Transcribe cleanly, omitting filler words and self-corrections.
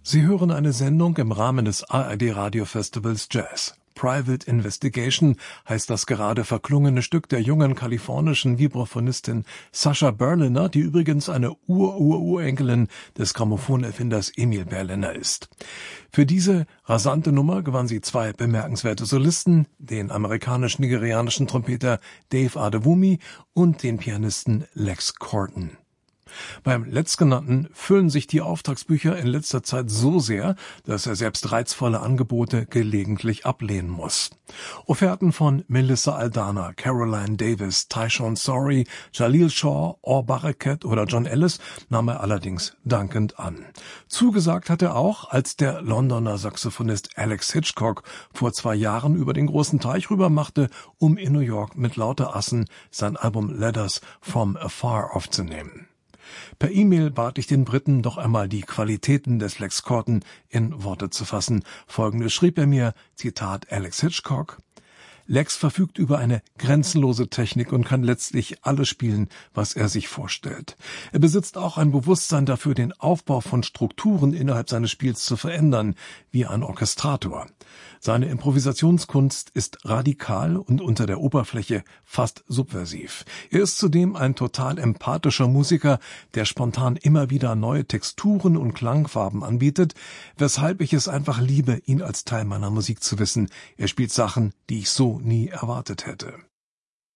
Sie hören eine Sendung im Rahmen des ARD-Radiofestivals Jazz. Private Investigation heißt das gerade verklungene Stück der jungen kalifornischen Vibraphonistin Sascha Berliner, die übrigens eine Urenkelin des Grammophonerfinders Emil Berliner ist. Für diese rasante Nummer gewann sie 2 bemerkenswerte Solisten, den amerikanisch-nigerianischen Trompeter Dave Adewumi und den Pianisten Lex Corton. Beim Letztgenannten füllen sich die Auftragsbücher in letzter Zeit so sehr, dass er selbst reizvolle Angebote gelegentlich ablehnen muss. Offerten von Melissa Aldana, Caroline Davis, Tyshawn Sorey, Jalil Shaw, Or Barakat oder John Ellis nahm er allerdings dankend an. Zugesagt hat er auch, als der Londoner Saxophonist Alex Hitchcock vor 2 Jahren über den großen Teich rüber machte, um in New York mit lauter Assen sein Album Letters from Afar aufzunehmen. Per E-Mail bat ich den Briten, doch einmal die Qualitäten des Lex Corton in Worte zu fassen. Folgendes schrieb er mir, Zitat Alex Hitchcock: Lex verfügt über eine grenzenlose Technik und kann letztlich alles spielen, was er sich vorstellt. Er besitzt auch ein Bewusstsein dafür, den Aufbau von Strukturen innerhalb seines Spiels zu verändern, wie ein Orchestrator. Seine Improvisationskunst ist radikal und unter der Oberfläche fast subversiv. Er ist zudem ein total empathischer Musiker, der spontan immer wieder neue Texturen und Klangfarben anbietet, weshalb ich es einfach liebe, ihn als Teil meiner Musik zu wissen. Er spielt Sachen, die ich so nie erwartet hätte.